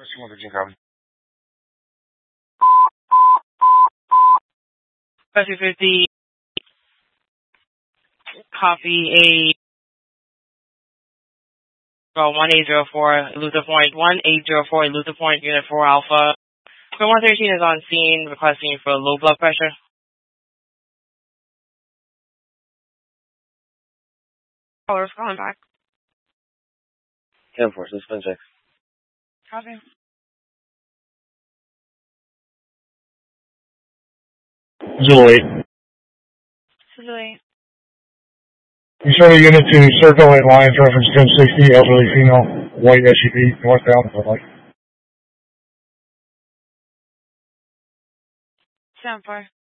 50 copy 1804 elusive point 1804 elusive point unit 4 alpha. 113 is on scene requesting for low blood pressure. Caller's calling back. 10-4, suspend check. Copy. Zulu 8. Zulu 8. You show the unit to Circle 8 Lions, reference 1060, elderly female, white SUV, northbound, for light. 10-4.